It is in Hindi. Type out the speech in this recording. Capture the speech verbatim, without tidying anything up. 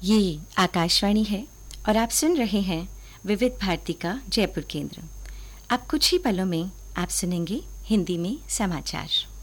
ये आकाशवाणी है और आप सुन रहे हैं विविध भारती का जयपुर केंद्र। अब कुछ ही पलों में आप सुनेंगे हिंदी में समाचार।